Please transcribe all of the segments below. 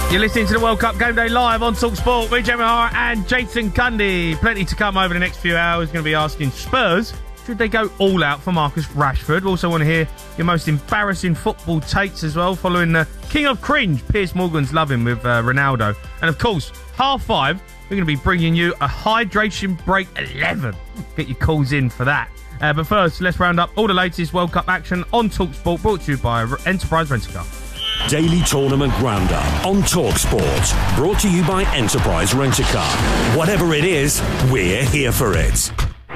You're listening to the World Cup Game Day live on TalkSport with Gemma Hart and Jason Cundy. Plenty to come over the next few hours. Going to be asking Spurs, should they go all out for Marcus Rashford? Also want to hear your most embarrassing football takes as well, following the King of Cringe, Piers Morgan's Loving with Ronaldo. And of course, 5:30, we're going to be bringing you a Hydration Break 11. Get your calls in for that. But first, let's round up all the latest World Cup action on TalkSport, brought to you by Enterprise Rent-A-Car. Daily Tournament Roundup on TalkSport. Brought to you by Enterprise Rent-A-Car. Whatever it is, we're here for it.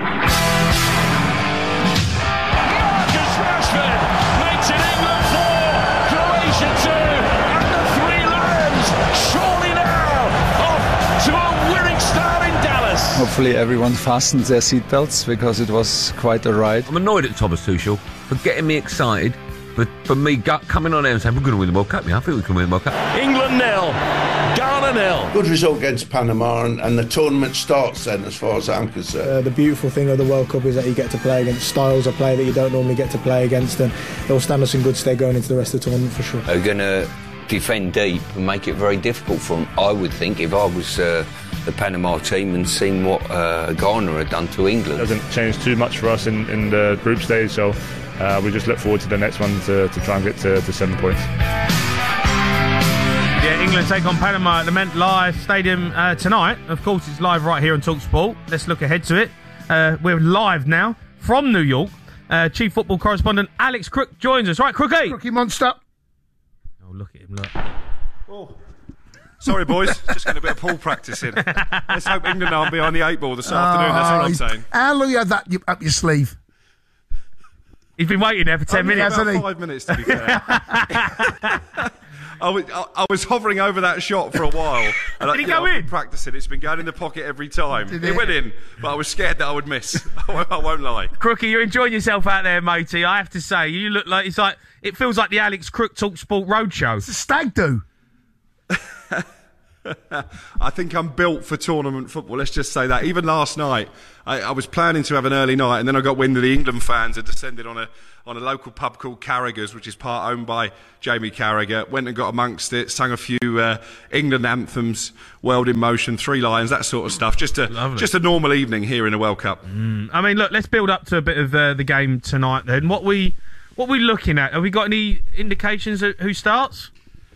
Marcus Rashford makes it England 4, Croatia 2, and the Three Lions surely now off to a winning start in Dallas. Hopefully everyone fastened their seatbelts because it was quite a ride. I'm annoyed at Thomas Tuchel for getting me excited. But for me, coming on there and saying, we're going to win the World Cup. Yeah, I think we can win the World Cup. England 0, Ghana 0. Good result against Panama, and the tournament starts then, as far as I'm concerned. The beautiful thing of the World Cup is that you get to play against styles of play that you don't normally get to play against, and it'll stand us in good stead going into the rest of the tournament for sure. They're going to defend deep and make it very difficult for them, I would think, if I was the Panama team and seen what Ghana had done to England. It doesn't change too much for us in the group stage, so we just look forward to the next one to try and get to 7 points. Yeah, England take on Panama at the MetLife Stadium tonight. Of course, it's live right here on TalkSport. Let's look ahead to it. We're live now from New York. Chief football correspondent Alex Crook joins us. Right, Crookie? Crookie monster. Oh, look at him, look. Oh. Sorry, boys. Just getting a bit of pool practice in. Let's hope England aren't behind the 8 ball this afternoon. That's all I'm saying. How long you had that up your sleeve? He's been waiting there for 10 minutes, hasn't hasn't he? he? 5 minutes, to be fair. I was hovering over that shot for a while. And Did he go in? I've been practicing. It's been going in the pocket every time. It went in, but I was scared that I would miss. I won't lie. Crookie, you're enjoying yourself out there, matey. I have to say, you look like it feels like the Alex Crook TalkSport Roadshow. It's a stag do. I think I'm built for tournament football, let's just say that. Even last night, I was planning to have an early night, and then I got wind of the England fans had descended on a local pub called Carragher's, which is part owned by Jamie Carragher. Went and got amongst it, sang a few England anthems, World in Motion, Three Lions, that sort of stuff. Just a normal evening here in the World Cup. I mean, look, let's build up to a bit of the game tonight then. What we looking at? Have we got any indications of who starts?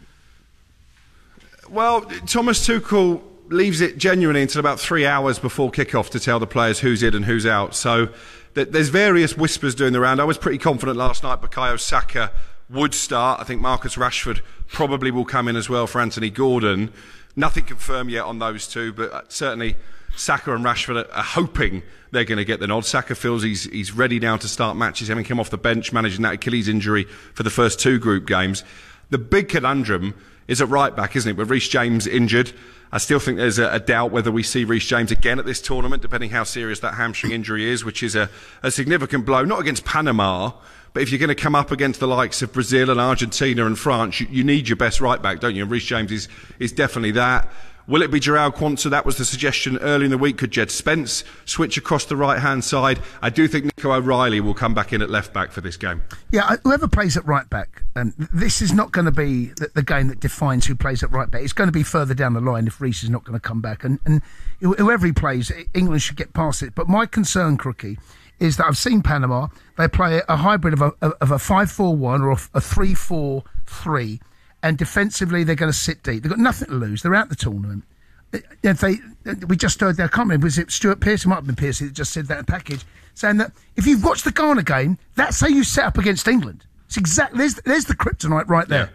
Well, Thomas Tuchel leaves it genuinely until about 3 hours before kick-off to tell the players who's in and who's out. So there's various whispers doing the round. I was pretty confident last night Bukayo Saka would start. I think Marcus Rashford probably will come in as well for Anthony Gordon. Nothing confirmed yet on those two, but certainly Saka and Rashford are hoping they're going to get the nod. Saka feels he's ready now to start matches, having come off the bench, managing that Achilles injury for the first 2 group games. The big conundrum is at right back, isn't it? With Reece James injured, I still think there's a doubt whether we see Reece James again at this tournament, depending how serious that hamstring injury is, which is a significant blow, not against Panama, but if you're going to come up against the likes of Brazil and Argentina and France, you need your best right back, don't you? And Reece James is definitely that. Will it be João Quansah? That was the suggestion early in the week. Could Jed Spence switch across the right-hand side? I do think Nico O'Reilly will come back in at left-back for this game. Yeah, whoever plays at right-back, this is not going to be the game that defines who plays at right-back. It's going to be further down the line if Reece is not going to come back. And whoever he plays, England should get past it. But my concern, Crookie, is that I've seen Panama. They play a hybrid of a 5-4-1 or a 3-4-3. And defensively, they're going to sit deep. They've got nothing to lose. They're out the tournament. We just heard their comment. Was it Stuart Pearce? It might have been Pearce that just said that in the package, saying that if you've watched the Ghana game, that's how you set up against England. It's exactly there's the kryptonite right there.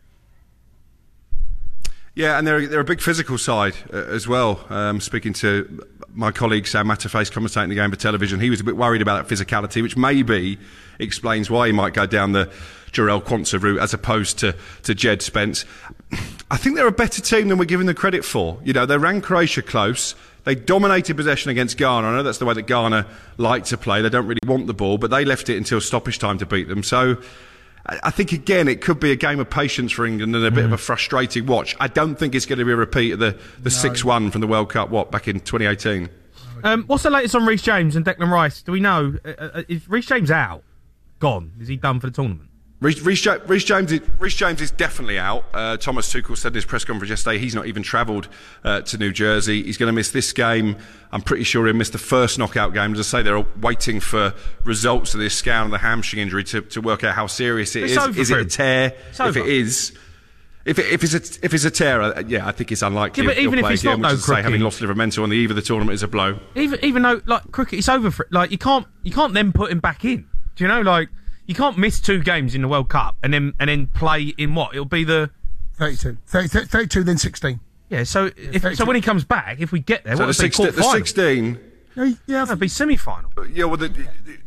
Yeah, and they're a big physical side as well. Speaking to my colleague Sam Matterface, commentating the game for television, he was a bit worried about that physicality, which maybe explains why he might go down the João Quansah route as opposed to Jed Spence. I think they're a better team than we're giving them credit for. You know, they ran Croatia close. They dominated possession against Ghana. I know that's the way that Ghana like to play. They don't really want the ball, but they left it until stoppage time to beat them. So I think, again, it could be a game of patience for England and a bit of a frustrating watch. I don't think it's going to be a repeat of the 6-1 from the World Cup, back in 2018. What's the latest on Reece James and Declan Rice? Do we know? Is Reece James out? Gone? Is he done for the tournament? Reece James is definitely out. Thomas Tuchel said in his press conference yesterday he's not even travelled to New Jersey. He's going to miss this game. I'm pretty sure he'll miss the first knockout game. As I say, they're waiting for results of this scan of the hamstring injury to work out how serious it is. Is it a tear? If it is, if it's a tear, I think it's unlikely. Yeah, but even if it's not, though, Crookie, having lost Livramento on the eve of the tournament is a blow. Even though, like, cricket, it's over for like you can't then put him back in. Do you know, like? You can't miss 2 games in the World Cup and then play in what? It'll be the 32, then 16. Yeah, so when he comes back, if we get there, so what would be quarter-final? The 16. Yeah, that'd be semi-final. Yeah, well, the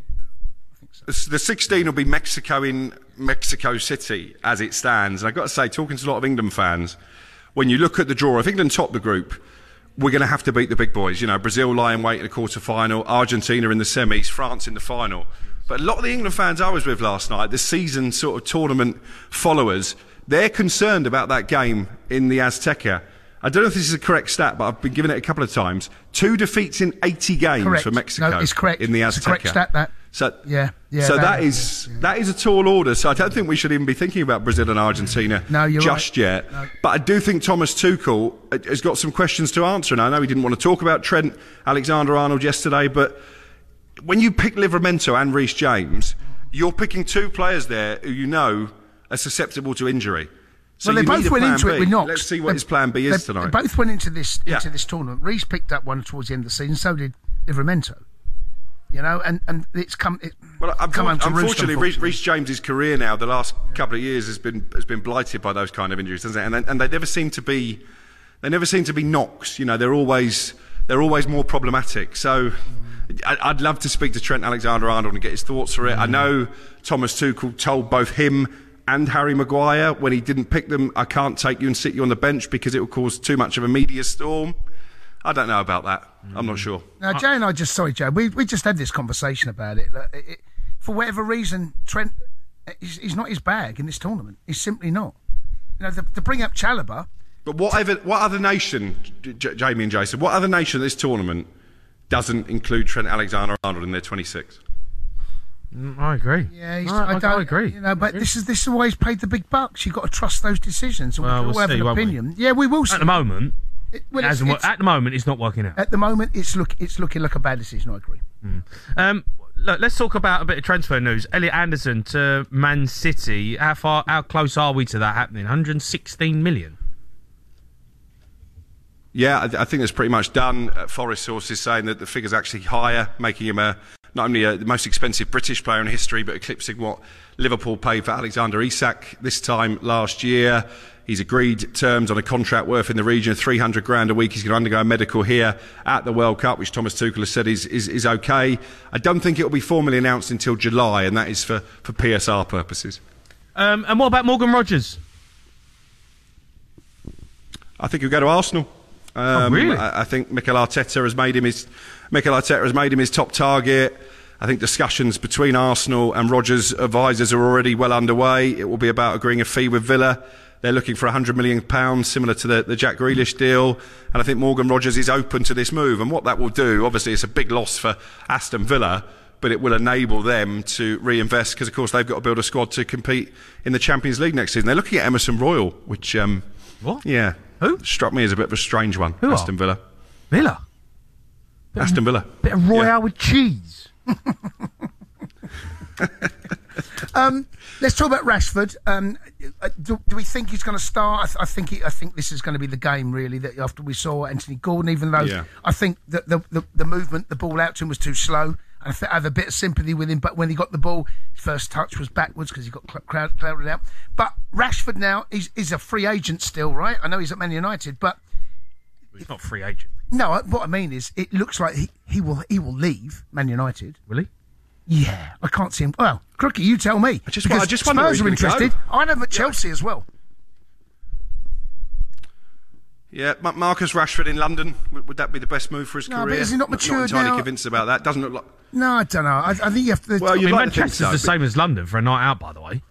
16 will be Mexico in Mexico City as it stands. And I've got to say, talking to a lot of England fans, when you look at the draw, if England top the group, we're going to have to beat the big boys. You know, Brazil lie in wait in the quarter-final, Argentina in the semis, France in the final. But a lot of the England fans I was with last night, the season sort of tournament followers, they're concerned about that game in the Azteca. I don't know if this is a correct stat, but I've been given it a couple of times. 2 defeats in 80 games for Mexico. No, it's correct. In the Azteca. It's a correct stat, that. So, yeah. So that is a tall order. So I don't think we should even be thinking about Brazil and Argentina just yet. No. But I do think Thomas Tuchel has got some questions to answer. And I know he didn't want to talk about Trent Alexander-Arnold yesterday, but when you pick Livramento and Reece James, you're picking 2 players there who you know are susceptible to injury. So well, they both went into it with knocks. Let's see what his plan B is tonight. They both went into this tournament. Reece picked up one towards the end of the season, so did Livramento. You know, and it's come. Unfortunately, Reece James's career now, the last couple of years, has been blighted by those kind of injuries, doesn't it? And they never seem to be knocks. You know, they're always more problematic. So I'd love to speak to Trent Alexander-Arnold and get his thoughts for it. I know Thomas Tuchel told both him and Harry Maguire when he didn't pick them, I can't take you and sit you on the bench because it will cause too much of a media storm. I don't know about that. I'm not sure. Now, Jay and I Joe, we just had this conversation about it. For whatever reason, Trent, he's not his bag in this tournament. He's simply not. You know, to bring up Chalobah. But what other nation, Jamie and Jason, what other nation at this tournament doesn't include Trent Alexander-Arnold in their 26? I agree. Yeah, I agree. You know, but this is why he's paid the big bucks. You've got to trust those decisions. And we'll have an opinion. Yeah, we will see. At the moment, at the moment, it's not working out. At the moment, it's looking like a bad decision. I agree. Look, let's talk about a bit of transfer news. Elliot Anderson to Man City. How close are we to that happening? 116 million. Yeah, I think it's pretty much done. Forest sources saying that the figure's actually higher, making him not only the most expensive British player in history, but eclipsing what Liverpool paid for Alexander Isak this time last year. He's agreed terms on a contract worth in the region of $300,000 a week. He's going to undergo a medical here at the World Cup, which Thomas Tuchel has said is okay. I don't think it will be formally announced until July, and that is for PSR purposes. And what about Morgan Rogers? I think he'll go to Arsenal. Really? I think Mikel Arteta has made him his top target. I think discussions between Arsenal and Rodgers' advisors are already well underway. It will be about agreeing a fee with Villa. They're looking for £100 million, similar to the Jack Grealish deal. And I think Morgan Rogers is open to this move. And what that will do, obviously, it's a big loss for Aston Villa, but it will enable them to reinvest because, of course, they've got to build a squad to compete in the Champions League next season. They're looking at Emerson Royal, which what? Yeah. Who? Struck me as a bit of a strange one. Who Aston Villa. Villa? Aston Villa. Bit of Royale with cheese. Let's talk about Rashford. Do we think he's going to start? I think this is going to be the game, really, that after we saw Anthony Gordon, even though I think that the movement, the ball out to him was too slow. I have a bit of sympathy with him, but when he got the ball, his first touch was backwards because he got clouded out. But Rashford now is a free agent still, right? I know he's at Man United, but he's not a free agent. No, what I mean is, it looks like he will leave Man United. Will he? Yeah, I can't see him. Well, Crookie, you tell me. I just wonder Spurs are interested. I know at Chelsea as well. Yeah, Marcus Rashford in London, would that be the best move for his career? But is he not mature now? Not entirely convinced about that. Doesn't look like... No, I don't know. I think you have to... Well, Manchester's the same as London for a night out, by the way.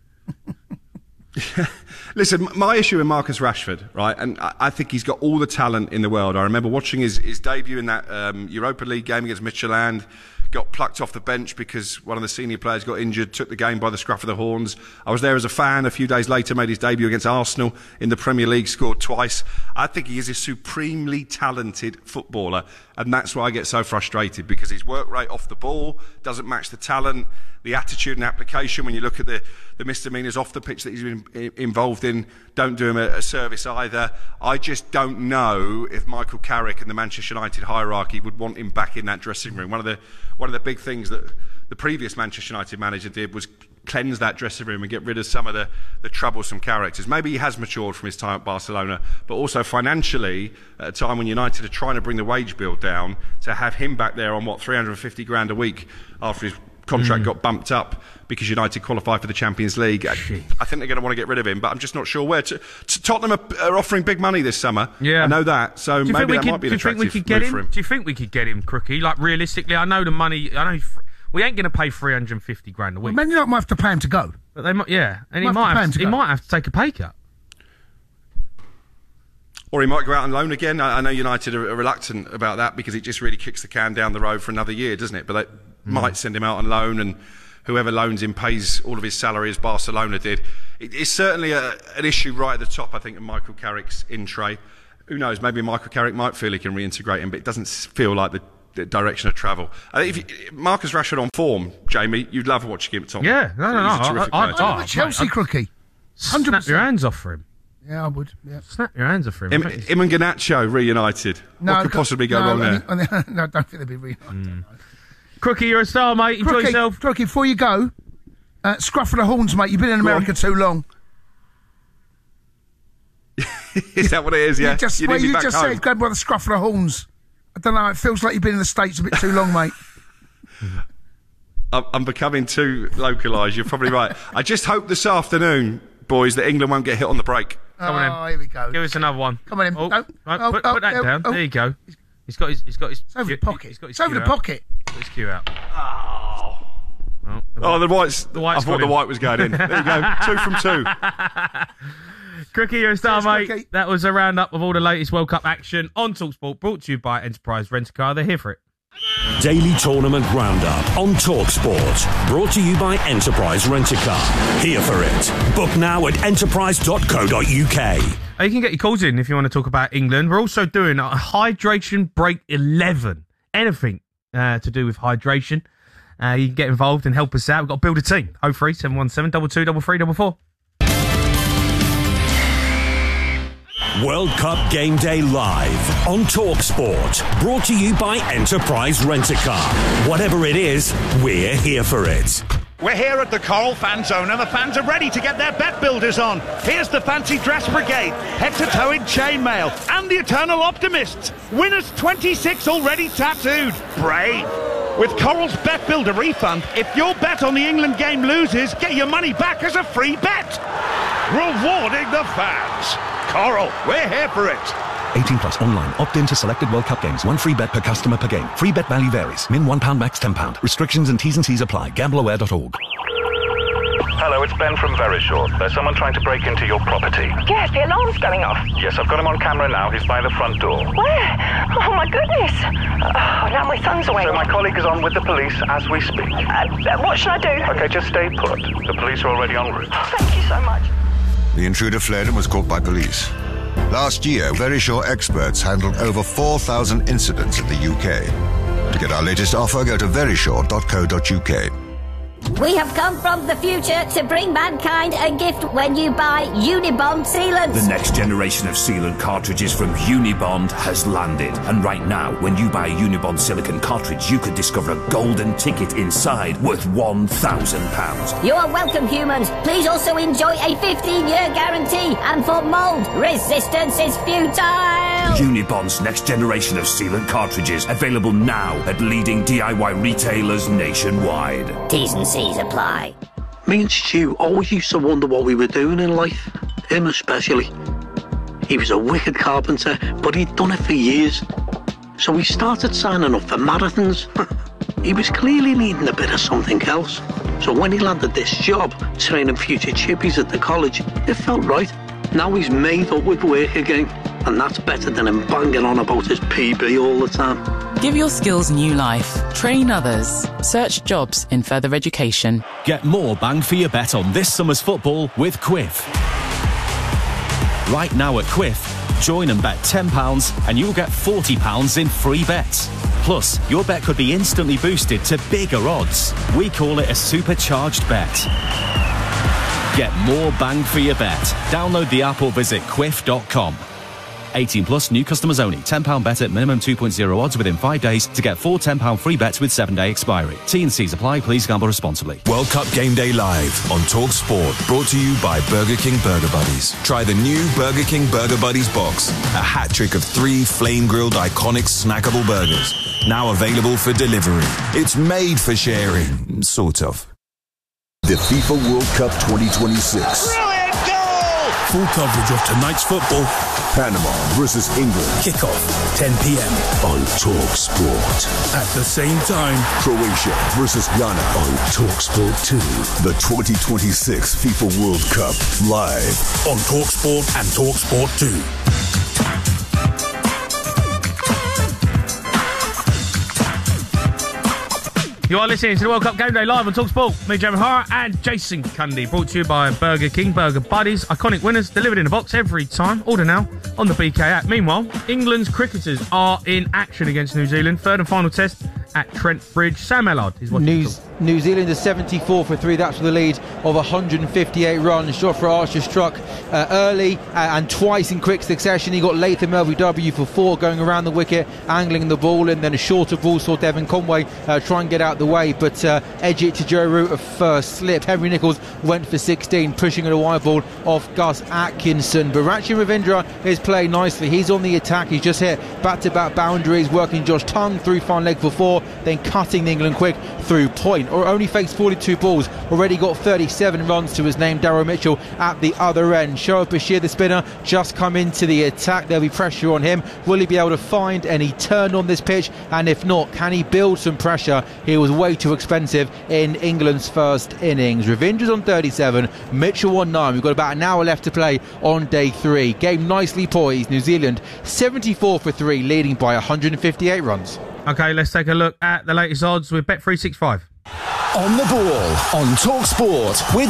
Listen, my issue with Marcus Rashford, right, and I think he's got all the talent in the world. I remember watching his debut in that Europa League game against Midtjylland, got plucked off the bench because one of the senior players got injured, took the game by the scruff of the horns. I was there as a fan. A few days later, made his debut against Arsenal in the Premier League, scored twice. I think he is a supremely talented footballer, and that's why I get so frustrated, because his work rate off the ball doesn't match the talent, the attitude and application. When you look at the misdemeanours off the pitch that he's been involved in, don't do him a service either. I just don't know if Michael Carrick and the Manchester United hierarchy would want him back in that dressing room. One of the big things that the previous Manchester United manager did was cleanse that dressing room and get rid of some of the troublesome characters. Maybe he has matured from his time at Barcelona, but also financially, at a time when United are trying to bring the wage bill down, to have him back there on, what, 350 grand a week after his contract got bumped up because United qualified for the Champions League. I think they're going to want to get rid of him, but I'm just not sure where. Tottenham are offering big money this summer. Yeah, I know that. So maybe that might be an attractive move for him. Do you think we could get him, Crookie? Like, realistically, I know the money. I know we ain't going to pay 350 grand a week. Man United might have to pay him to go. But they might, and he might have to take a pay cut. Or he might go out on loan again. I know United are reluctant about that because it just really kicks the can down the road for another year, doesn't it? But they might send him out on loan, and whoever loans him pays all of his salary, as Barcelona did. It's certainly an issue right at the top, I think, of Michael Carrick's in-tray. Who knows, maybe Michael Carrick might feel he can reintegrate him, but it doesn't feel like the direction of travel. If Marcus Rashford on form, Jamie, you'd love watching him at Tottenham. Yeah, no. I Chelsea, Crookie. 100%. Snap your hands off for him. Yeah, I would. Yeah. Snap your hands off for him. Him and Garnacho reunited. What could possibly go wrong there? No, I don't think they'd be reunited. Crookie, you're a star, mate. Enjoy yourself. Crookie, before you go, scruff of the horns, mate. You've been in America too long. Is that what it is? Yeah. You just said grab by the scruff of the horns. I don't know. It feels like you've been in the States a bit too long, mate. I'm becoming too localised. You're probably right. I just hope this afternoon, boys, that England won't get hit on the break. Come on in. Here we go. Give us another one. Come on in. Put that down. There you go. He's got his. It's over the pocket. It's over the pocket. Got his cue out. The white's. I thought the white was going in. There you go. 2 from 2. Crookie, you're a star, mate. Crookie. That was a roundup of all the latest World Cup action on TalkSport, brought to you by Enterprise Rent-A-Car. They're here for it. Daily Tournament Roundup on TalkSport, brought to you by Enterprise Rent-A-Car. Here for it. Book now at enterprise.co.uk. You can get your calls in if you want to talk about England. We're also doing a Hydration Break 11. Anything to do with hydration. You can get involved and help us out. We've got to build a team. 03717 22 334. World Cup Game Day live on TalkSport, brought to you by Enterprise Rent-A-Car. Whatever it is, we're here for it. We're here at the Coral Fan Zone, and the fans are ready to get their bet builders on. Here's the Fancy Dress Brigade, head-to-toe in chainmail, and the Eternal Optimists. Winners 26 already tattooed. Brave. With Coral's Bet Builder refund, if your bet on the England game loses, get your money back as a free bet. Rewarding the fans. Coral, we're here for it. 18 plus online. Opt in to selected World Cup games. 1 free bet per customer per game. Free bet value varies. Min £1, max £10. Restrictions and T's and C's apply. Gambleaware.org. Hello, it's Ben from Verisure. There's someone trying to break into your property. Yes, the alarm's going off. Yes, I've got him on camera now. He's by the front door. Where? Oh, my goodness. Oh, now my son's away. So my colleague is on with the police as we speak. What should I do? Okay, just stay put. The police are already en route. Thank you so much. The intruder fled and was caught by police. Last year, Verisure experts handled over 4,000 incidents in the UK. To get our latest offer, go to verisure.co.uk. We have come from the future to bring mankind a gift when you buy Unibond sealants. The next generation of sealant cartridges from Unibond has landed. And right now, when you buy a Unibond silicone cartridge, you could discover a golden ticket inside worth £1,000. You are welcome, humans. Please also enjoy a 15-year guarantee. And for mould, resistance is futile. Unibond's next generation of sealant cartridges, available now at leading DIY retailers nationwide. T's and C's apply. Me and Stu always used to wonder what we were doing in life. Him especially. He was a wicked carpenter, but he'd done it for years. So we started signing up for marathons. He was clearly needing a bit of something else. So when he landed this job, training future chippies at the college, it felt right. Now he's made up with work again. And that's better than him banging on about his PB all the time. Give your skills new life. Train others. Search jobs in further education. Get more bang for your bet on this summer's football with Quiff. Right now at Quiff, join and bet £10 and you'll get £40 in free bets. Plus, your bet could be instantly boosted to bigger odds. We call it a supercharged bet. Get more bang for your bet. Download the app or visit quiff.com. 18 plus, new customers only. £10 bet at minimum 2.0 odds within 5 days to get 4 £10 free bets with 7-day expiry. T&Cs apply. Please gamble responsibly. World Cup Game Day Live on Talk Sport. Brought to you by Burger King Burger Buddies. Try the new Burger King Burger Buddies box. A hat trick of 3 flame-grilled iconic snackable burgers. Now available for delivery. It's made for sharing. Sort of. The FIFA World Cup 2026. Brilliant goal! Full coverage of tonight's football. Panama versus England. Kickoff, 10 p.m. on Talk Sport. At the same time, Croatia versus Ghana on Talk Sport 2. The 2026 FIFA World Cup live on Talk Sport and Talk Sport 2. You are listening to the World Cup Game Day Live on TalkSport. Me, Jamie O'Hara, and Jason Cundy. Brought to you by Burger King Burger Buddies. Iconic winners delivered in a box every time. Order now on the BK app. Meanwhile, England's cricketers are in action against New Zealand. Third and final test at Trent Bridge. Sam Ellard is watching. New Zealand is 74 for 3. That's with a lead of 158 runs. Jofra Archer struck early and twice in quick succession. He got Latham LBW for 4 going around the wicket, angling the ball, and then a shorter ball saw Devon Conway try and get out the way, but edge it to Joe Root at first slip. Henry Nicholls went for 16, pushing a wide ball off Gus Atkinson. Barachi Ravindra is playing nicely. He's on the attack. He's just hit back-to-back boundaries, working Josh Tongue through fine leg for 4, then cutting the England quick through point. Or only faced 42 balls, already got 37 runs to his name. Daryl Mitchell at the other end. Shoaib Bashir, the spinner, just come into the attack. There'll be pressure on him. Will he be able to find any turn on this pitch? And if not, can he build some pressure? He was way too expensive in England's first innings. Ravindra's on 37, Mitchell on 9. We've got about an hour left to play on day 3. Game nicely poised. New Zealand 74 for 3, leading by 158 runs. Okay, let's take a look at the latest odds with Bet365. On the ball on Talk Sport with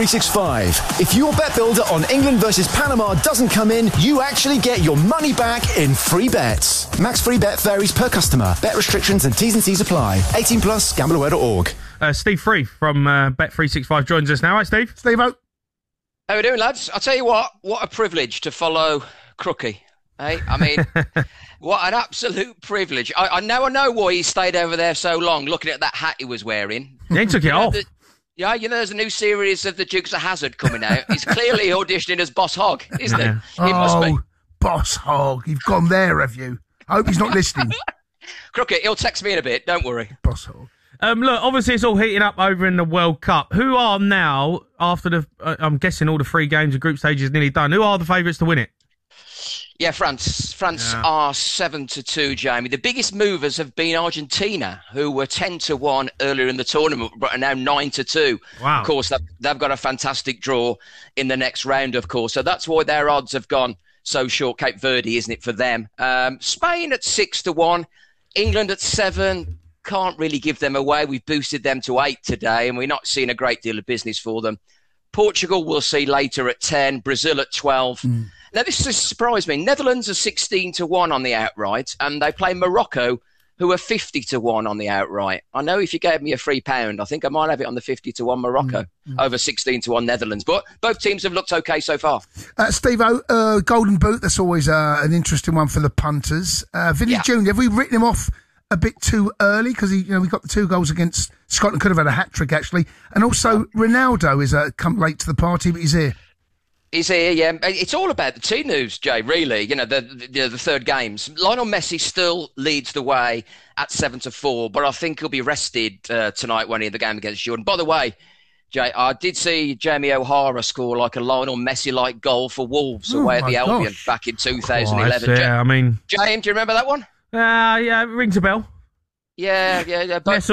Bet365. If your bet builder on England versus Panama doesn't come in, you actually get your money back in free bets. Max free bet varies per customer. Bet restrictions and T's and C's apply. 18 plus, gambleaware.org. Steve Free from Bet365 joins us now. Right, Steve? Steve-o. How we doing, lads? I'll tell you what a privilege to follow Crookie. Hey, I mean, what an absolute privilege. I know why he stayed over there so long, looking at that hat he was wearing. He took it off. There's a new series of the Dukes of Hazzard coming out. He's clearly auditioning as Boss Hogg, isn't he? It must be. Boss Hogg. You've gone there, have you? I hope he's not listening. Crooked, he'll text me in a bit, don't worry. Boss Hogg. Look, obviously it's all heating up over in the World Cup. Who are now, after the, I'm guessing all the 3 games of group stages nearly done, who are the favourites to win it? Yeah, France are 7-2, Jamie. The biggest movers have been Argentina, who were 10-1 earlier in the tournament, but are now 9-2. Wow. Of course, they've got a fantastic draw in the next round, of course. So that's why their odds have gone so short. Cape Verde, isn't it, for them? Spain at 6-1, England at 7. Can't really give them away. We've boosted them to 8 today, and we're not seeing a great deal of business for them. Portugal we'll see later at 10, Brazil at 12. Now, this has surprised me. Netherlands are 16-1 on the outright, and they play Morocco, who are 50-1 on the outright. I know if you gave me a £3, I think I might have it on the 50-1 Morocco over 16-1 Netherlands. But both teams have looked okay so far. Steve-o, Golden Boot, that's always an interesting one for the punters. Vinny Jr., have we written him off a bit too early? Because we got the 2 goals against Scotland, could have had a hat-trick, actually. And also, Ronaldo is come late to the party, but he's here. He's here, yeah. It's all about the team news, Jay, really. The third games. Lionel Messi still leads the way at 7-4, but I think he'll be rested tonight when in the game against Jordan. By the way, Jay, I did see Jamie O'Hara score like a Lionel Messi-like goal for Wolves away at the Albion back in 2011. I mean, James, do you remember that one? Yeah, it rings a bell. Yeah. Bose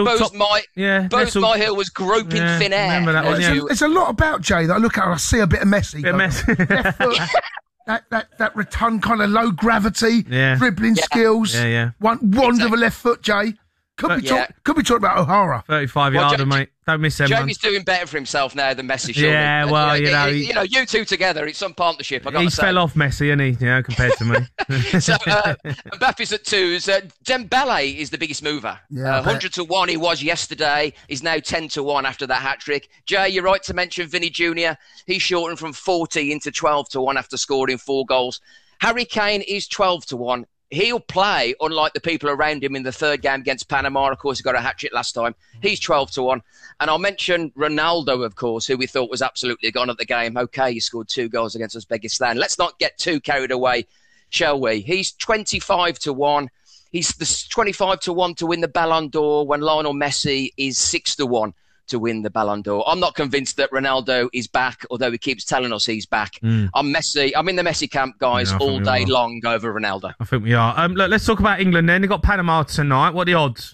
Myhill was groping thin air. Remember that one, There's a lot about Jay that I look at and I see a bit of Messi. That that rotund kind of low gravity, dribbling skills. One wand of a left foot, Jay. Could be talking about O'Hara. 35-yarder, mate. Don't miss them. Jamie's doing better for himself now than Messi. Surely. Yeah, well, you two together, it's some partnership. I got to say. He fell off Messi, isn't he? Compared to me. So Mbappe's at 2s. Dembele is the biggest mover. 100-1 he was yesterday. He's now 10-1 after that hat trick. Jay, you're right to mention Vinny Jr. He's shortened from 40 into 12-1 after scoring 4 goals. Harry Kane is 12-1. He'll play, unlike the people around him in the third game against Panama. Of course, he got a hat-trick last time. He's 12-1. And I'll mention Ronaldo, of course, who we thought was absolutely gone at the game. OK, he scored 2 goals against Uzbekistan. Let's not get too carried away, shall we? He's 25-1. He's the 25-1 to win the Ballon d'Or when Lionel Messi is 6-1 to win the Ballon d'Or. I'm not convinced that Ronaldo is back, although he keeps telling us he's back. I'm in the Messi camp, guys, all day long over Ronaldo. I think we are. Look, let's talk about England then. They've got Panama tonight. What are the odds?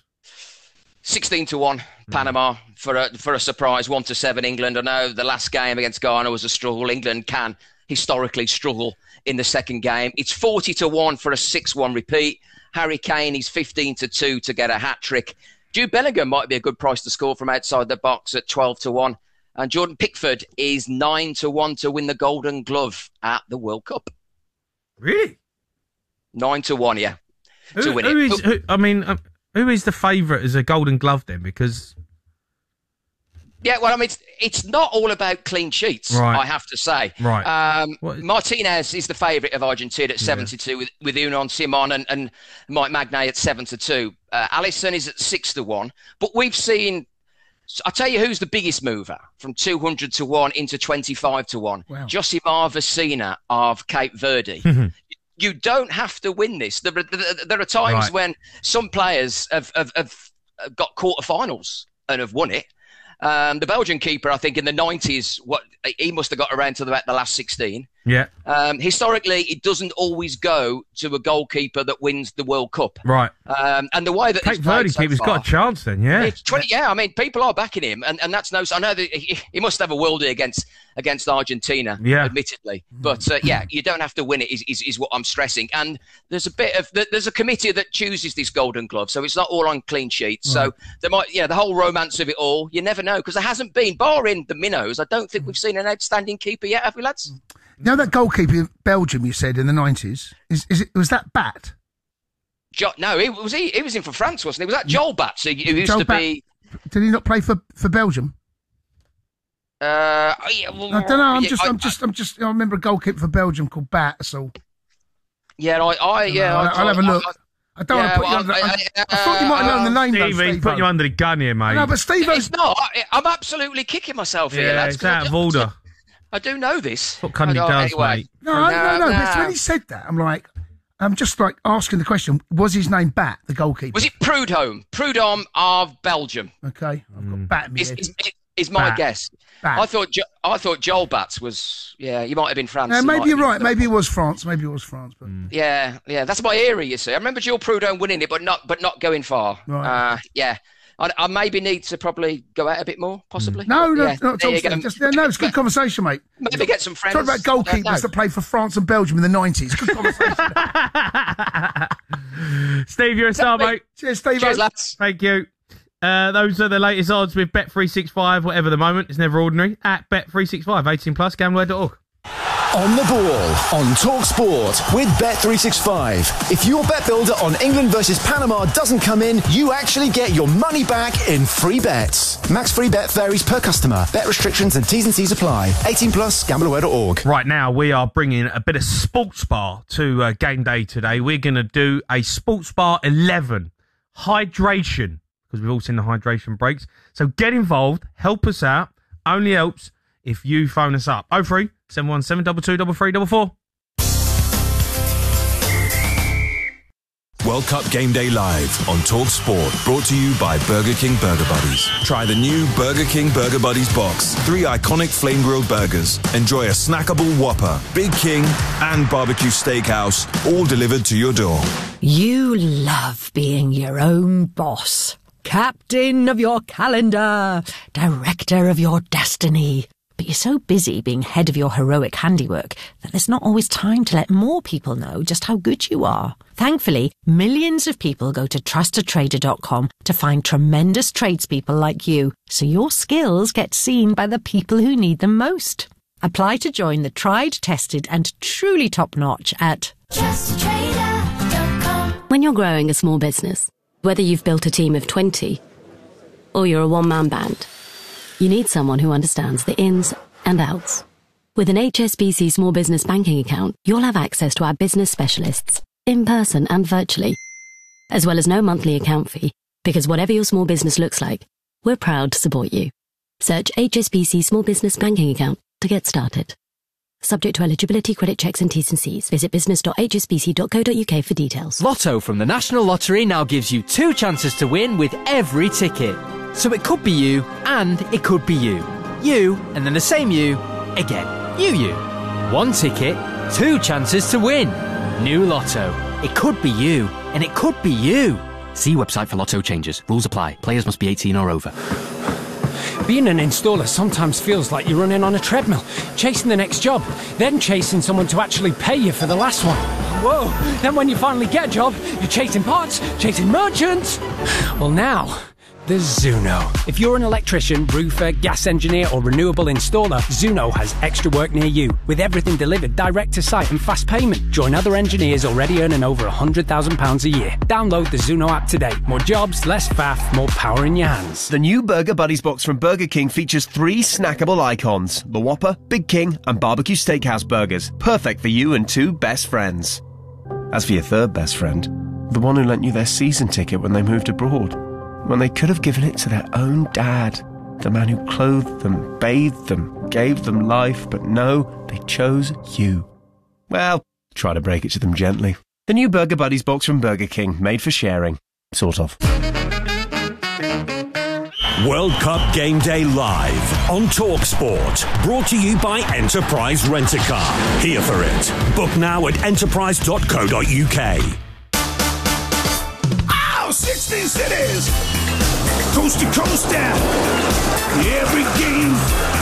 16-1 Panama for a surprise. 1-7 England. I know the last game against Ghana was a struggle. England can historically struggle in the second game. It's 40-1 for a 6-1 repeat. Harry Kane is 15-2 to get a hat trick. Jude Bellingham might be a good price to score from outside the box at 12-1. And Jordan Pickford is 9-1 to win the Golden Glove at the World Cup. Really? 9-1, yeah. To win it. Who is the favourite as a Golden Glove then? Because... Yeah, well, it's not all about clean sheets, I have to say. Right. Martinez is the favourite of Argentina at 72 with Unai Simon and Mike Magnay at 7-2. Alisson is at 6-1. But we've seen... I'll tell you who's the biggest mover from 200-1 into 25-1. Wow. Josimar Vecina of Cape Verde. You don't have to win this. There are times when some players have got quarterfinals and have won it. The Belgian keeper, I think, in the 90s, he must have got around to about the last 16. Yeah. Historically, it doesn't always go to a goalkeeper that wins the World Cup. Right. And the way that Cape Verde keeper's got a chance then, yeah. It's 20, people are backing him, and that's no. I know that he must have a worldie against Argentina, admittedly. But you don't have to win it. Is what I'm stressing. And there's a committee that chooses this Golden Glove, so it's not all on clean sheets. So there might, the whole romance of it all. You never know because there hasn't been, barring the minnows. I don't think we've seen an outstanding keeper yet, have we, lads? You know that goalkeeper of Belgium you said in the 90s? Was that Bat? No, he was in for France, wasn't he? Was that Joel Bats who used to be... Did he not play for Belgium? I don't know. I remember a goalkeeper for Belgium called Bat. So. Yeah, I'll have a look. I don't want to put you under. I thought you might have known the name. Steve, he's putting you under the gun here, mate. No, but Steve, it's not. I'm absolutely kicking myself here. Yeah, it's out of order. I do know this. What Cundy does, anyway. mate. No. But when he said that, I'm just asking the question: was his name Bat, the goalkeeper? Was it Prudhomme? Prudhomme of Belgium. Okay, I've got Bat in my head. Is my guess. Bat. I thought Joel Bats was. Yeah, he might have been France. Maybe you're right. Maybe it was France. But yeah, that's my area. You see, I remember Joel Prudhomme winning it, but not going far. Right. I maybe need to probably go out a bit more, possibly. No, it's good conversation, mate. Maybe get some friends. Talk about goalkeepers that played for France and Belgium in the 90s. Good conversation. Steve, you're a star, mate. Cheers, Steve. Cheers, lads. Thank you. Those are the latest odds with Bet365, whatever the moment. It's never ordinary. At Bet365, 18 plus, gambleware.org. On the ball, on Talk Sport with Bet365. If your bet builder on England versus Panama doesn't come in, you actually get your money back in free bets. Max free bet varies per customer. Bet restrictions and T's and C's apply. 18 plus, gambleware.org. Right now, we are bringing a bit of sports bar to game day today. We're going to do a sports bar 11 hydration, because we've all seen the hydration breaks. So get involved, help us out. Only helps if you phone us up. 03 717 22 3344. World Cup Game Day Live on Talk Sport, brought to you by Burger King Burger Buddies. Try the new Burger King Burger Buddies box. 3 iconic flame-grilled burgers. Enjoy a snackable Whopper, Big King and barbecue steakhouse, all delivered to your door. You love being your own boss. Captain of your calendar. Director of your destiny. But you're so busy being head of your heroic handiwork that there's not always time to let more people know just how good you are. Thankfully, millions of people go to trustatrader.com to find tremendous tradespeople like you, so your skills get seen by the people who need them most. Apply to join the tried, tested and truly top-notch at trustatrader.com. When you're growing a small business, whether you've built a team of 20 or you're a one-man band, you need someone who understands the ins and outs. With an HSBC Small Business Banking account, you'll have access to our business specialists, in person and virtually, as well as no monthly account fee, because whatever your small business looks like, we're proud to support you. Search HSBC Small Business Banking account to get started. Subject to eligibility, credit checks and T's and C's. Visit business.hsbc.co.uk for details. Lotto from the National Lottery now gives you 2 chances to win with every ticket. So it could be you, and it could be you. You, and then the same you, again. You. 1 ticket, 2 chances to win. New Lotto. It could be you, and it could be you. See website for Lotto changes. Rules apply. Players must be 18 or over. Being an installer sometimes feels like you're running on a treadmill, chasing the next job, then chasing someone to actually pay you for the last one. Whoa, then when you finally get a job, you're chasing parts, chasing merchants. Well now, there's Zuno. If you're an electrician, roofer, gas engineer or renewable installer, Zuno has extra work near you, with everything delivered direct to site and fast payment. Join other engineers already earning over £100,000 a year. Download the Zuno app today. More jobs, less faff, more power in your hands. The new Burger Buddies box from Burger King features 3 snackable icons: the Whopper, Big King and Barbecue Steakhouse burgers. Perfect for you and 2 best friends. As for your third best friend, the one who lent you their season ticket when they moved abroad, when they could have given it to their own dad, the man who clothed them, bathed them, gave them life, but no, they chose you. Well, try to break it to them gently. The new Burger Buddies box from Burger King, made for sharing. Sort of. World Cup Game Day live on TalkSport. Brought to you by Enterprise Rent-A-Car. Here for it. Book now at enterprise.co.uk. 16 cities, coast to coast down. Every game